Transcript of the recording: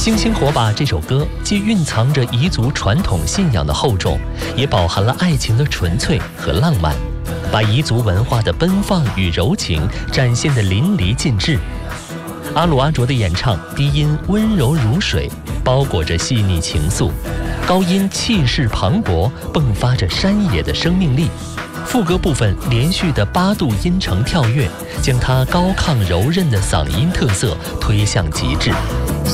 星星火把这首歌既蕴藏着彝族传统信仰的厚重，也饱含了爱情的纯粹和浪漫，把彝族文化的奔放与柔情展现得淋漓尽致。阿鲁阿卓的演唱，低音温柔如水，包裹着细腻情愫；高音气势磅礴，迸发着山野的生命力。副歌部分连续的8度音程跳跃，将他高亢柔韧的嗓音特色推向极致。